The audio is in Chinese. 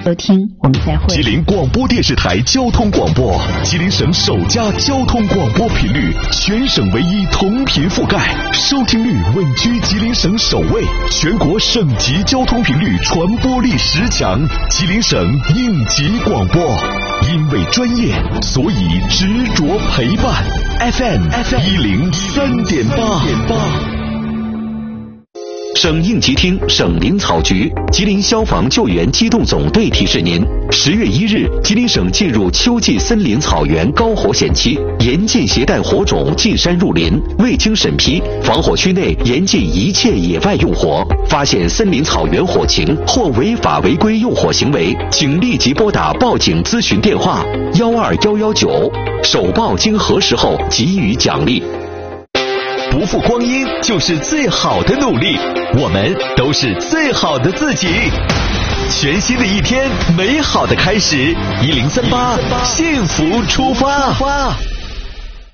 收听，我们再会。 吉林广播电视台交通广播，吉林省首家交通广播频率，全省唯一同频覆盖，收听率稳居吉林省首位，全国省级交通频率传播力10强，吉林省应急广播。因为专业，所以执着陪伴。FM 103.8。省应急厅、省林草局、吉林消防救援机动总队提示您：10月1日，吉林省进入秋季森林草原高火险期，严禁携带火种进山入林，未经审批，防火区内严禁一切野外用火。发现森林草原火情或违法违规用火行为，请立即拨打报警咨询电话12119，首报经核实后给予奖励。不负光阴就是最好的努力，我们都是最好的自己。全新的一天，美好的开始，1038，幸福出发。